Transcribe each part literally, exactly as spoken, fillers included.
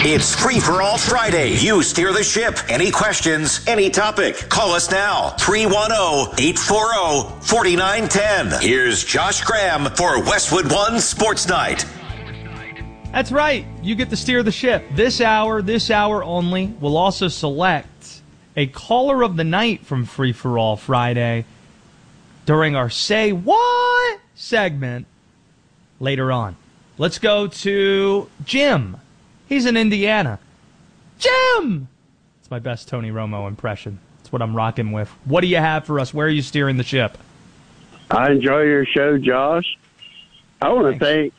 It's Free for All Friday. You steer the ship. Any questions, any topic, call us now. three one zero, eight four zero, four nine one zero. Here's Josh Graham for Westwood One Sports Night. That's right. You get to steer the ship. This hour, this hour only, we'll also select a caller of the night from Free for All Friday during our Say What segment later on. Let's go to Jim. He's in Indiana. Jim! It's my best Tony Romo impression. That's what I'm rocking with. What do you have for us? Where are you steering the ship? I enjoy your show, Josh. I want to thank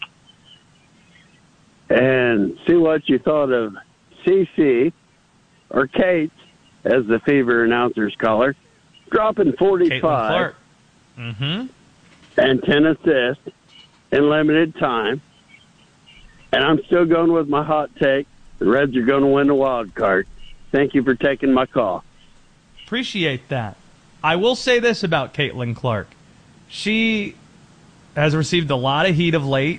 and see what you thought of C C, or Kate, as the Fever announcers call her, dropping forty-five mm-hmm. and ten assists in limited time. And I'm still going with my hot take. The Reds are going to win the wild card. Thank you for taking my call. Appreciate that. I will say this about Caitlin Clark. She has received a lot of heat of late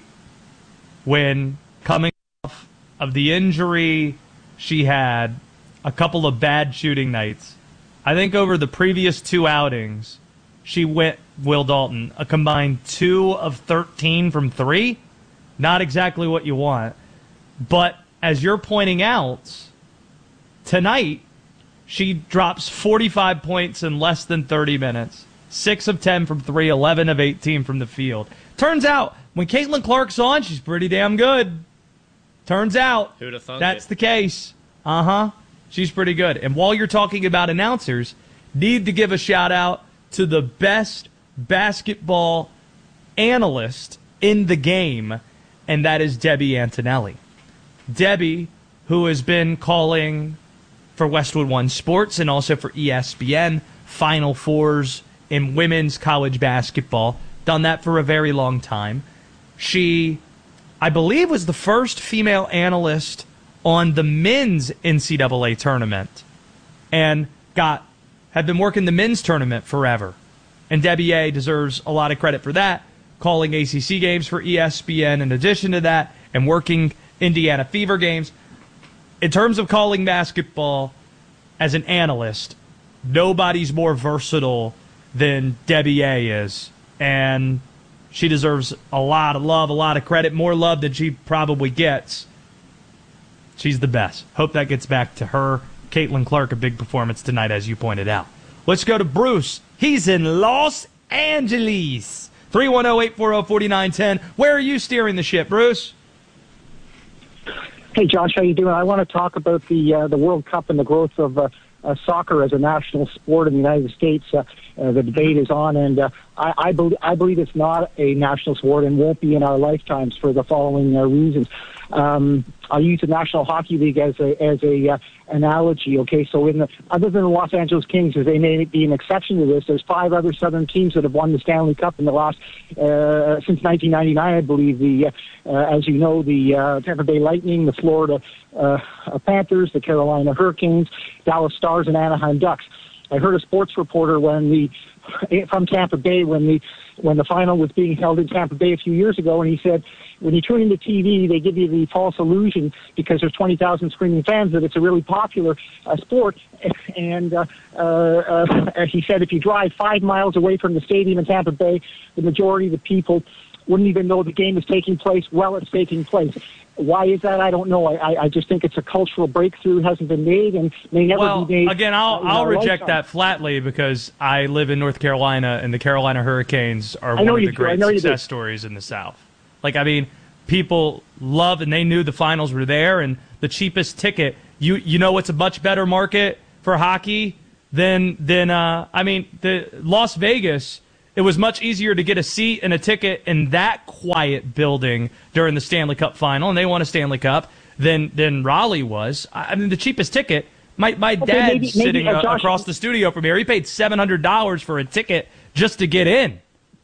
when coming off of the injury she had, a couple of bad shooting nights. I think over the previous two outings, she went, Will Dalton, a combined two of thirteen from three. Not exactly what you want. But as you're pointing out, tonight, she drops forty-five points in less than thirty minutes. six of ten from three, eleven of eighteen from the field. Turns out, when Caitlin Clark's on, she's pretty damn good. Turns out, Who'da thunk that's it? the case. Uh-huh. She's pretty good. And while you're talking about announcers, need to give a shout-out to the best basketball analyst in the game, and that is Debbie Antonelli. Debbie, who has been calling for Westwood One Sports and also for E S P N Final Fours in women's college basketball, done that for a very long time. She, I believe, was the first female analyst on the men's N C double A tournament and got had been working the men's tournament forever. And Debbie A deserves a lot of credit for that, calling A C C games for E S P N in addition to that, and working Indiana Fever games. In terms of calling basketball as an analyst, nobody's more versatile than Debbie A is. And she deserves a lot of love, a lot of credit, more love than she probably gets. She's the best. Hope that gets back to her. Caitlin Clark, a big performance tonight, as you pointed out. Let's go to Bruce. He's in Los Angeles. three one zero, eight four zero, four nine one zero. Where are you steering the ship, Bruce? Hey, Josh, how you doing? I want to talk about the uh, the World Cup and the growth of uh, uh, soccer as a national sport in the United States. Uh, uh, the debate is on, and uh, I, I, be- I believe it's not a national sport and won't be in our lifetimes for the following uh, reasons. Um, I'll use the National Hockey League as a as a uh, analogy. Okay, so in the other than the Los Angeles Kings, as they may be an exception to this, there's five other Southern teams that have won the Stanley Cup in the last uh, since nineteen ninety-nine, I believe. The uh, uh, as you know, the uh, Tampa Bay Lightning, the Florida uh, Panthers, the Carolina Hurricanes, Dallas Stars, and Anaheim Ducks. I heard a sports reporter when the from Tampa Bay when the when the final was being held in Tampa Bay a few years ago, and he said, when you tune into T V, they give you the false illusion because there's twenty thousand screaming fans that it's a really popular uh, sport. And uh, uh, uh, he said if you drive five miles away from the stadium in Tampa Bay, the majority of the people wouldn't even know the game is taking place while it's taking place. Why is that? I don't know. I, I just think it's a cultural breakthrough, hasn't been made, and may never well, be made. Again, I'll, uh, I'll reject lifetime. that flatly because I live in North Carolina, and the Carolina Hurricanes are one of you the do. great I know you success do. stories in the South. Like, I mean, people love, and they knew the finals were there, and the cheapest ticket, you you know what's a much better market for hockey than, than uh, I mean, the Las Vegas. It was much easier to get a seat and a ticket in that quiet building during the Stanley Cup final, and they won a Stanley Cup, than than Raleigh was. I mean, the cheapest ticket, my, my Okay, dad's maybe- maybe, sitting uh, uh, Josh- across the studio from here. He paid seven hundred dollars for a ticket just to get in.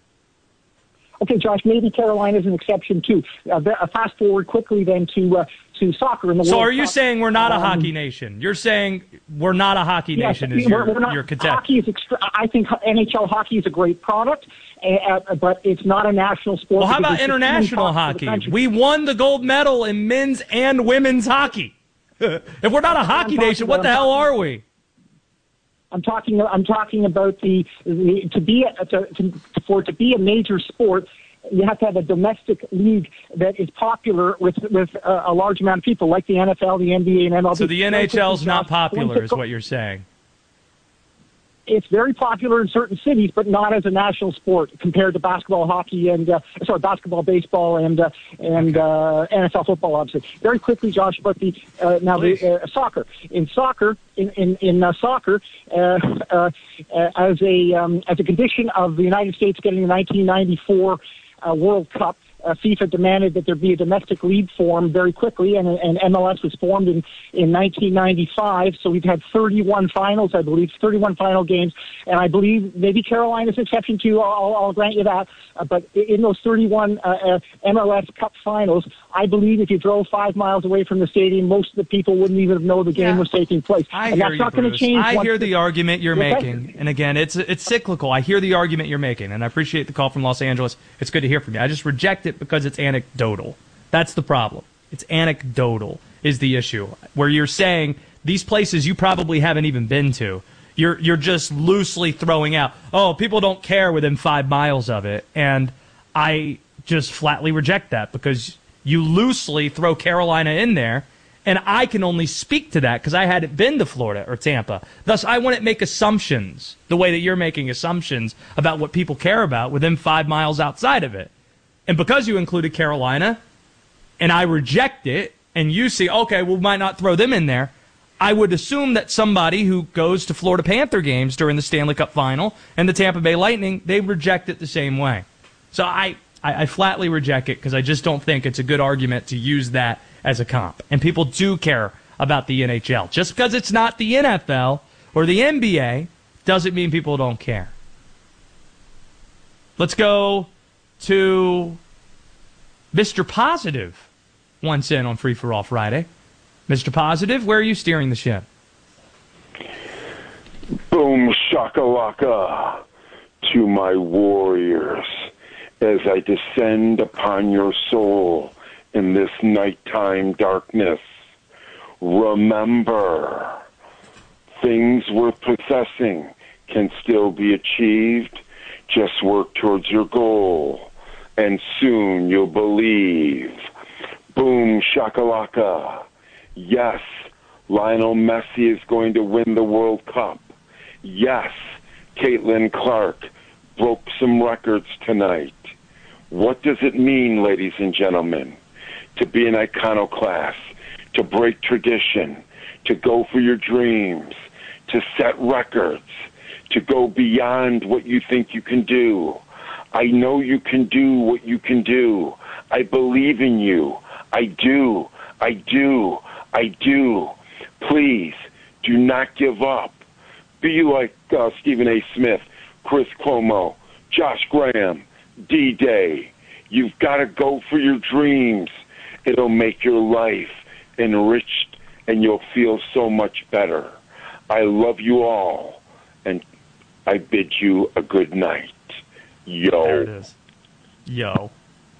Okay, Josh, maybe Carolina's an exception too. Uh, th- uh, fast forward quickly then to uh, to soccer in the So World are you Cup. saying we're not a Um, hockey nation? You're saying we're not a hockey Yes, nation is we're, your, we're not, your content. hockey is extra- I think N H L hockey is a great product, uh, but it's not a national sport. Well, how because about it's just too many international costs for the hockey? country. We won the gold medal in men's and women's hockey. If we're not a hockey nation, what the hell are we? I'm talking. I'm talking about the, the to be a, to, to, for it to be a major sport. You have to have a domestic league that is popular with with a, a large amount of people, like the N F L, the N B A, and M L B. So the N H L is not popular, is what you're saying. It's very popular in certain cities, but not as a national sport compared to basketball, hockey, and uh, sorry, basketball, baseball, and uh, and uh, N F L football. Obviously, very quickly, Josh, about the uh, now Please. the uh, soccer. In soccer, in in, in uh, soccer, uh, uh, uh, as a um, as a condition of the United States getting the nineteen ninety-four uh, World Cup. Uh, FIFA demanded that there be a domestic league formed very quickly, and, and M L S was formed in, in nineteen ninety-five. So we've had thirty-one finals, I believe, thirty-one final games, and I believe maybe Carolina's an exception too. I'll, I'll grant you that. Uh, but in those thirty-one uh, uh, M L S Cup finals, I believe if you drove five miles away from the stadium, most of the people wouldn't even know the game yeah. was taking place. I and hear that's you, not going to change. I hear the, the argument you're okay. making, and again, it's it's cyclical. I hear the argument you're making, and I appreciate the call from Los Angeles. It's good to hear from you. I just reject it because it's anecdotal. That's the problem. It's anecdotal is the issue, where you're saying these places you probably haven't even been to. You're you're just loosely throwing out, oh, people don't care within five miles of it, and I just flatly reject that because you loosely throw Carolina in there, and I can only speak to that because I hadn't been to Florida or Tampa. Thus, I wouldn't make assumptions the way that you're making assumptions about what people care about within five miles outside of it. And because you included Carolina, and I reject it, and you see, okay, we might not throw them in there, I would assume that somebody who goes to Florida Panther games during the Stanley Cup Final and the Tampa Bay Lightning, they reject it the same way. So I, I, I flatly reject it because I just don't think it's a good argument to use that as a comp. And people do care about the N H L. Just because it's not the N F L or the N B A doesn't mean people don't care. Let's go to Mister Positive once in on Free for All Friday. Mister Positive, where are you steering the ship? Boom shakalaka to my warriors as I descend upon your soul in this nighttime darkness. Remember, things worth possessing can still be achieved. Just work towards your goal, and soon you'll believe. Boom shakalaka. Yes, Lionel Messi is going to win the World Cup. Yes, Caitlin Clark broke some records tonight. What does it mean, ladies and gentlemen, to be an iconoclast, to break tradition, to go for your dreams, to set records, to go beyond what you think you can do? I know you can do what you can do. I believe in you. I do. I do. I do. Please, do not give up. Be like uh, Stephen A. Smith, Chris Cuomo, Josh Graham, D-Day. You've got to go for your dreams. It'll make your life enriched, and you'll feel so much better. I love you all, and I bid you a good night. Yo. There it is. Yo.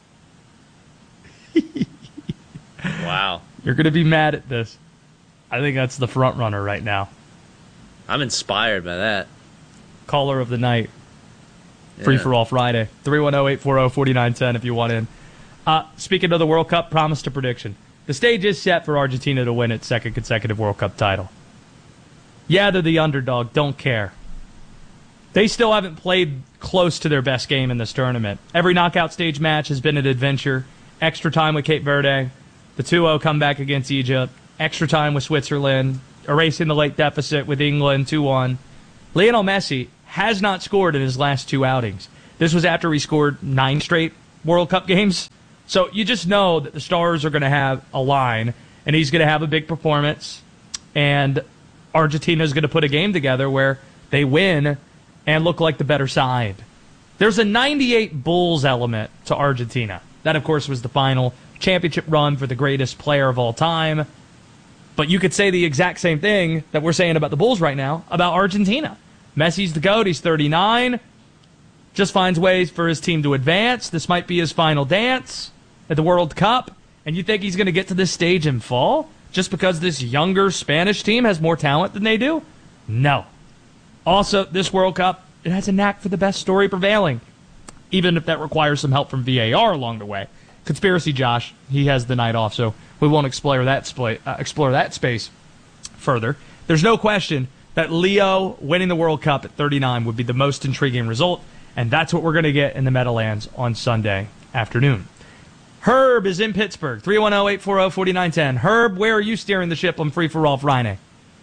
Wow. You're going to be mad at this. I think that's the front runner right now. I'm inspired by that. Caller of the night. Free Yeah. for All Friday. three one zero, eight four zero, four nine one zero if you want in. Uh, speaking of the World Cup, promise to prediction. The stage is set for Argentina to win its second consecutive World Cup title. Yeah, they're the underdog. Don't care. They still haven't played close to their best game in this tournament. Every knockout stage match has been an adventure. Extra time with Cape Verde. The two oh comeback against Egypt. Extra time with Switzerland. Erasing the late deficit with England, two one. Lionel Messi has not scored in his last two outings. This was after he scored nine straight World Cup games. So you just know that the stars are going to have a line, and he's going to have a big performance, and Argentina's going to put a game together where they win and look like the better side. There's a ninety-eight Bulls element to Argentina. That, of course, was the final championship run for the greatest player of all time. But you could say the exact same thing that we're saying about the Bulls right now about Argentina. Messi's the GOAT. He's thirty-nine. Just finds ways for his team to advance. This might be his final dance at the World Cup. And you think he's going to get to this stage and fall? just because this younger Spanish team has more talent than they do? No. Also, this World Cup, it has a knack for the best story prevailing, even if that requires some help from V A R along the way. Conspiracy Josh, he has the night off, so we won't explore that, spla- uh, explore that space further. There's no question that Leo winning the World Cup at thirty-nine would be the most intriguing result, and that's what we're going to get in the Meadowlands on Sunday afternoon. Herb is in Pittsburgh, three one zero, eight four zero, four nine one zero. Herb, where are you steering the ship on Free for All Friday?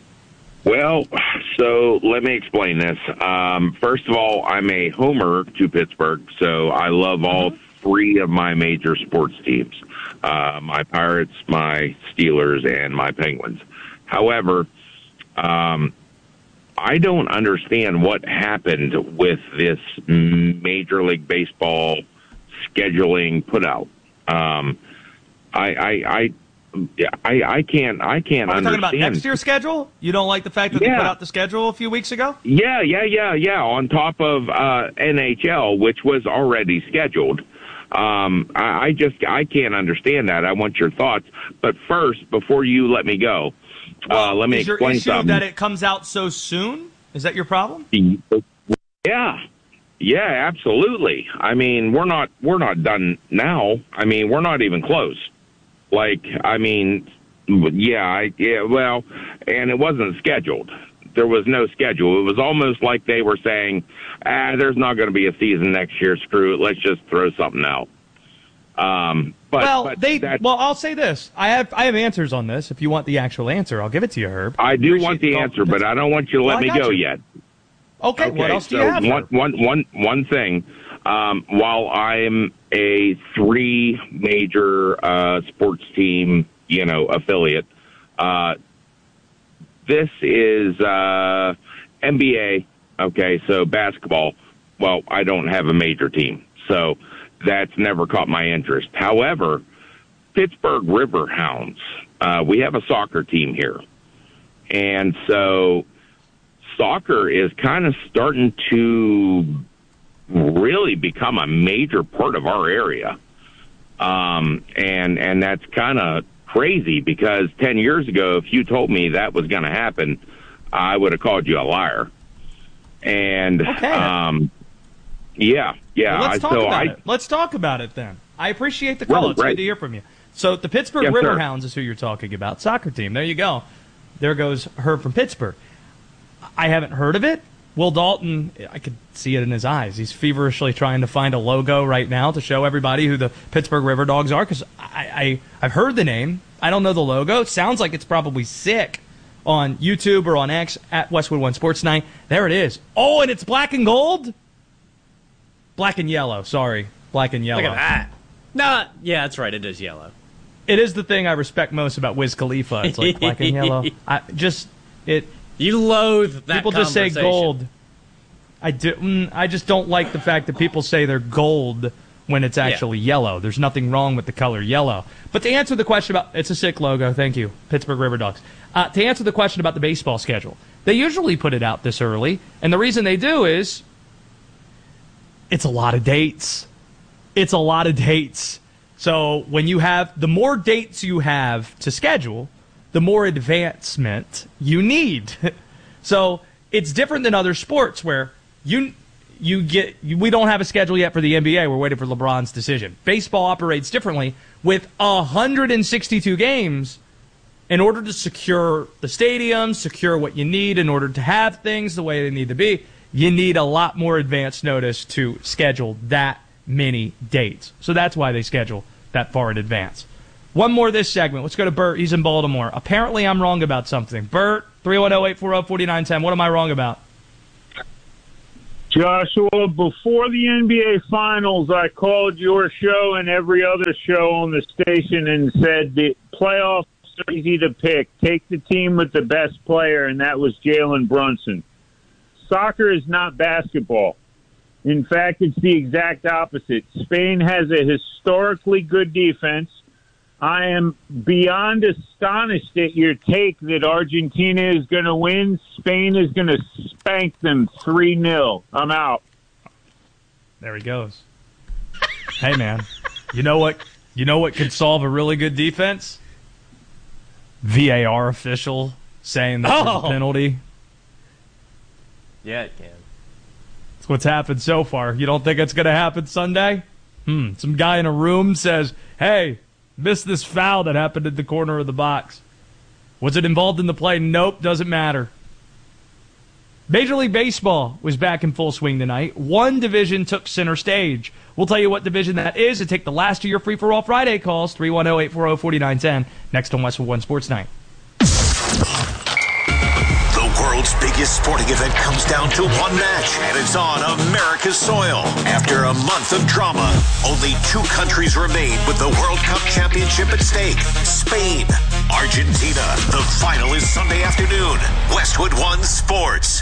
Well, so let me explain this. Um, first of all, I'm a homer to Pittsburgh, so I love all three of my major sports teams, uh, my Pirates, my Steelers, and my Penguins. However, um, I don't understand what happened with this Major League Baseball scheduling putout. Um, I, I, I, I, I can't, I can't Are we understand. talking about next year's schedule? You don't like the fact that Yeah. they put out the schedule a few weeks ago? Yeah, yeah, yeah, yeah. On top of uh, N H L, which was already scheduled. Um, I, I just, I can't understand that. I want your thoughts. But first, before you let me go, uh, let me Is your explain issue something. that it comes out so soon? Is that your problem? Yeah. Yeah, absolutely. I mean, we're not we're not done now. I mean, we're not even close. Like, I mean, yeah, I, yeah, well, and it wasn't scheduled. There was no schedule. It was almost like they were saying, ah, there's not going to be a season next year. Screw it. Let's just throw something out. Um, but, well, but they. that, Well, I'll say this. I have I have answers on this. If you want the actual answer, I'll give it to you, Herb. I do Appreciate want the call. answer, but I don't want you to let Well, I me got go you. yet. Okay, Okay, what else do so you have? one, Herb? one, one, one thing. Um, while I'm a three major uh, sports team, you know, affiliate, uh, this is uh, N B A. Okay, so basketball. Well, I don't have a major team, so that's never caught my interest. However, Pittsburgh Riverhounds, uh, we have a soccer team here, and so soccer is kind of starting to really become a major part of our area. Um, and, and that's kind of crazy because ten years ago, if you told me that was going to happen, I would have called you a liar. And, Okay. um, yeah, yeah. Well, let's I, talk so about I, it. Let's talk about it then. I appreciate the call. Right, it's right. good to hear from you. So the Pittsburgh Yes, sir. Riverhounds is who you're talking about. Soccer team. There you go. There goes Herb from Pittsburgh. I haven't heard of it. Will Dalton, I could see it in his eyes. He's feverishly trying to find a logo right now to show everybody who the Pittsburgh River Dogs are because I, I, I've heard the name. I don't know the logo. It sounds like it's probably sick on YouTube or on X at Westwood One Sports Night. There it is. Oh, and it's black and gold? Black and yellow. Sorry. Black and yellow. Look at that. No, yeah, that's right. It is yellow. It is the thing I respect most about Wiz Khalifa. It's like black and yellow. I just, it... You loathe that People just say conversation. gold. I do. mm, I just don't like the fact that people say they're gold when it's actually yellow. There's nothing wrong with the color yellow. But to answer the question about, it's a sick logo. Thank you, Pittsburgh River Dogs. Uh, to answer the question about the baseball schedule, they usually put it out this early, and the reason they do is it's a lot of dates. It's a lot of dates. So when you have the more dates you have to schedule, the more advancement you need. So it's different than other sports where you you get you, we don't have a schedule yet for the N B A. We're waiting for LeBron's decision. Baseball operates differently with one hundred sixty-two games. In order to secure the stadium, secure what you need in order to have things the way they need to be, you need a lot more advance notice to schedule that many dates. So that's why they schedule that far in advance. One more this segment. Let's go to Bert. He's in Baltimore. Apparently I'm wrong about something. Bert, three one zero, eight four zero, four nine one zero. What am I wrong about? Joshua, before the N B A Finals, I called your show and every other show on the station and said the playoffs are easy to pick. Take the team with the best player, and that was Jalen Brunson. Soccer is not basketball. In fact, it's the exact opposite. Spain has a historically good defense. I am beyond astonished at your take that Argentina is going to win. Spain is going to spank them three nil. I'm out. There he goes. Hey, man. You know what? You know what could solve a really good defense? V A R official saying that Oh. was a penalty. Yeah, it can. That's what's happened so far. You don't think it's going to happen Sunday? Hmm. Some guy in a room says, hey, missed this foul that happened in the corner of the box. Was it involved in the play? Nope, doesn't matter. Major League Baseball was back in full swing tonight. One division took center stage. We'll tell you what division that is and take the last of your free-for-all Friday calls, three one zero, eight four zero, four nine one zero, next on Westwood One Sports Night. The world's biggest sporting event comes down to one match, and it's on America's soil. After a month of drama, only two countries remain with the World Cup championship at stake. Spain, Argentina. The final is Sunday afternoon. Westwood One Sports.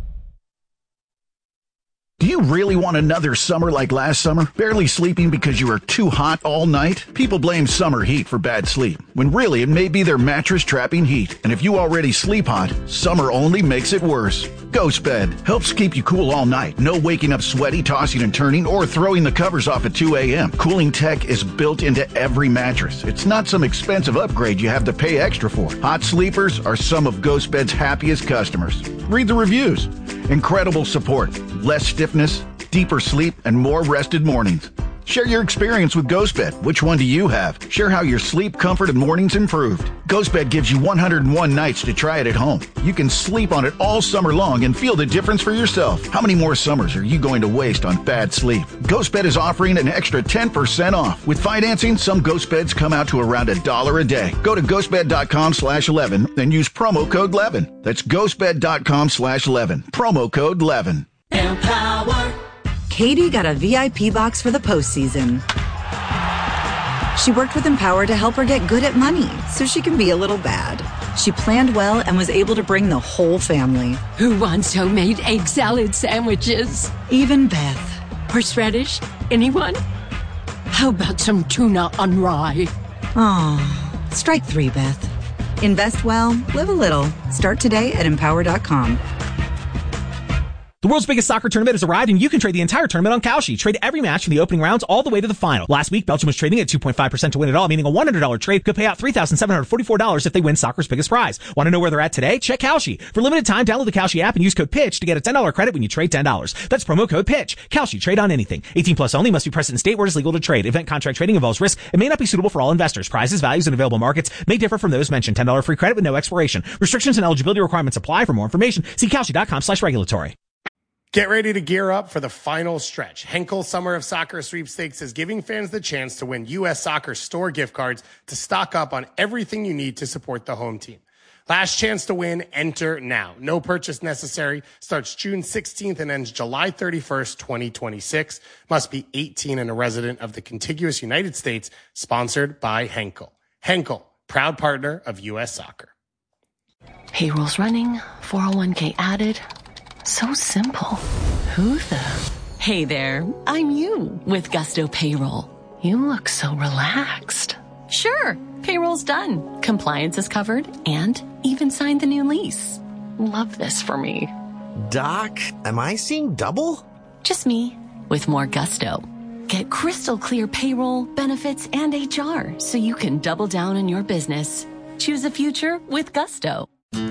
Do you really want another summer like last summer? Barely sleeping because you were too hot all night? People blame summer heat for bad sleep, when really it may be their mattress trapping heat. And if you already sleep hot, summer only makes it worse. Ghost Bed helps keep you cool all night. No waking up sweaty, tossing and turning, or throwing the covers off at two a.m. Cooling tech is built into every mattress. It's not some expensive upgrade you have to pay extra for. Hot sleepers are some of Ghost Bed's happiest customers. Read the reviews. Incredible support, less stiffness, deeper sleep, and more rested mornings. Share your experience with GhostBed. Which one do you have? Share how your sleep, comfort, and mornings improved. GhostBed gives you one hundred one nights to try it at home. You can sleep on it all summer long and feel the difference for yourself. How many more summers are you going to waste on bad sleep? GhostBed is offering an extra ten percent off. With financing, some GhostBeds come out to around a dollar a day. Go to ghostbed.com slash 11 and use promo code eleven. That's ghostbed.com slash 11. Promo code eleven. Empower. Katie got a V I P box for the postseason. She worked with Empower to help her get good at money so she can be a little bad. She planned well and was able to bring the whole family. Who wants homemade egg salad sandwiches? Even Beth. Horseradish? Anyone? How about some tuna on rye? Aw, strike three, Beth. Invest well, live a little. Start today at empower dot com. The world's biggest soccer tournament has arrived, and you can trade the entire tournament on Kalshi. Trade every match from the opening rounds all the way to the final. Last week, Belgium was trading at two point five percent to win it all, meaning a one hundred dollars trade could pay out three thousand seven hundred forty-four dollars if they win soccer's biggest prize. Want to know where they're at today? Check Kalshi. For limited time, download the Kalshi app and use code PITCH to get a ten dollars credit when you trade ten dollars. That's promo code PITCH. Kalshi. Trade on anything. eighteen plus only. Must be present in state where it is legal to trade. Event contract trading involves risk and may not be suitable for all investors. Prizes, values, and available markets may differ from those mentioned. ten dollars free credit with no expiration. Restrictions and eligibility requirements apply. For more information, see Kalshi.com slash regulatory. Get ready to gear up for the final stretch. Henkel Summer of Soccer Sweepstakes is giving fans the chance to win U S Soccer store gift cards to stock up on everything you need to support the home team. Last chance to win, enter now. No purchase necessary. Starts June sixteenth and ends July thirty-first, twenty twenty-six. Must be eighteen and a resident of the contiguous United States. Sponsored by Henkel. Henkel, proud partner of U S Soccer. Payroll's running, four oh one k added. So simple. Who the? Hey there, I'm you with Gusto Payroll. You look so relaxed. Sure, payroll's done. Compliance is covered and even signed the new lease. Love this for me. Doc, am I seeing double? Just me with more gusto. Get crystal clear payroll, benefits, and H R so you can double down on your business. Choose a future with Gusto.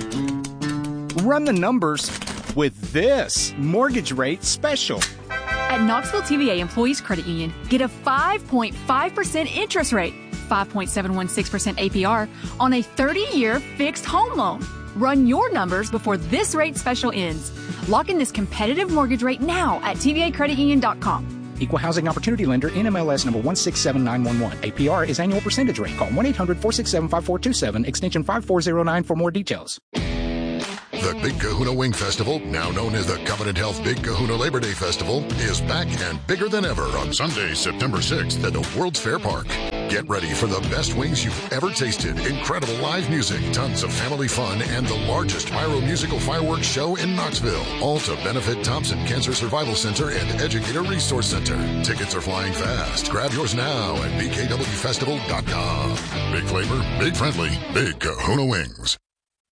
Run the numbers with this mortgage rate special. At Knoxville T V A Employees Credit Union, get a five point five percent interest rate, five point seven one six percent A P R on a thirty-year fixed home loan. Run your numbers before this rate special ends. Lock in this competitive mortgage rate now at T V A credit union dot com. Equal Housing Opportunity Lender, N M L S number one six seven nine one one. A P R is annual percentage rate. Call one eight hundred four six seven five four two seven, extension five four zero nine for more details. The Big Kahuna Wing Festival, now known as the Covenant Health Big Kahuna Labor Day Festival, is back and bigger than ever on Sunday, September sixth at the World's Fair Park. Get ready for the best wings you've ever tasted, incredible live music, tons of family fun, and the largest pyro musical fireworks show in Knoxville. All to benefit Thompson Cancer Survival Center and Educator Resource Center. Tickets are flying fast. Grab yours now at b k w festival dot com. Big flavor, big friendly, Big Kahuna Wings.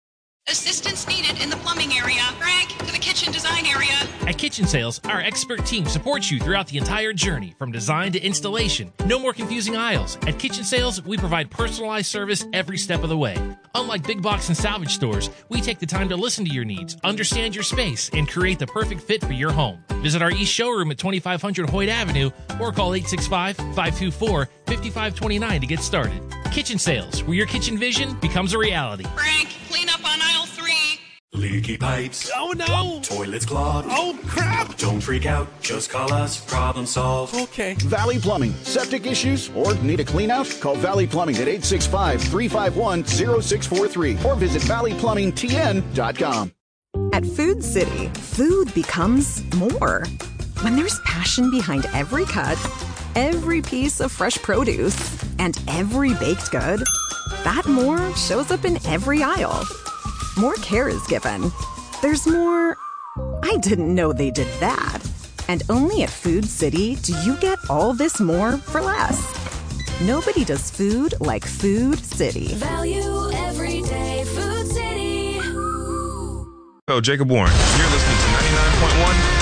Assistance needed in the plumbing area. Greg, to the kitchen design area. At Kitchen Sales, our expert team supports you throughout the entire journey, from design to installation. No more confusing aisles. At Kitchen Sales, we provide personalized service every step of the way. Unlike big box and salvage stores, we take the time to listen to your needs, understand your space, and create the perfect fit for your home. Visit our East Showroom at twenty-five hundred Hoyt Avenue or call eight six five, five two four, five five two nine to get started. Kitchen Sales, where your kitchen vision becomes a reality. Frank, clean up on aisle three. Leaky pipes. Oh no! Toilets clogged. Oh crap! Don't freak out. Just call us. Problem solved. Okay. Valley Plumbing. Septic issues or need a clean out? Call Valley Plumbing at eight six five, three five one, zero six four three or visit valley plumbing t n dot com. At Food City, food becomes more. When there's passion behind every cut, every piece of fresh produce, and every baked good, that more shows up in every aisle. More care is given. There's more, I didn't know they did that. And only at Food City do you get all this more for less. Nobody does food like Food City. Value every day. Food City. Oh, Jacob Warren. You're listening to ninety-nine point one